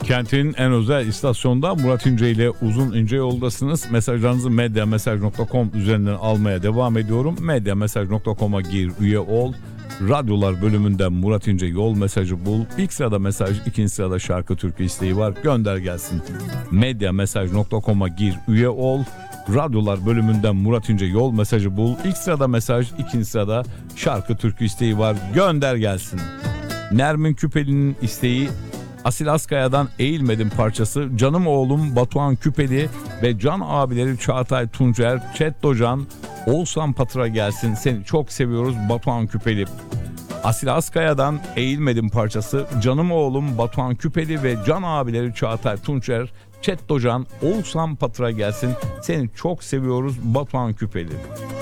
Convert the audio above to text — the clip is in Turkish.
Kentin en özel istasyonda Murat İnce ile uzun ince yoldasınız. Mesajlarınızı medyamesaj.com üzerinden almaya devam ediyorum. Medyamesaj.com'a gir, üye ol. Radyolar bölümünden Murat İnce yol mesajı bul. İlk sırada mesaj, ikinci sırada şarkı türkü isteği var. Gönder gelsin. Medyamesaj.com'a gir, üye ol. Radyolar bölümünden Murat İnce yol mesajı bul. İlk sırada mesaj, ikinci sırada şarkı türkü isteği var. Gönder gelsin. Nermin Küpeli'nin isteği Asil Askaya'dan Eğilmedim parçası. Canım oğlum Batuhan Küpeli ve can abileri Çağatay Tuncer, Çettocan, Oğuzhan Patıra gelsin. Seni çok seviyoruz Batuhan Küpeli. Asil Askaya'dan Eğilmedim parçası. Canım oğlum Batuhan Küpeli ve can abileri Çağatay Tuncer, Çettocan, Oğuzhan Patıra gelsin. Seni çok seviyoruz Batuhan Küpeli.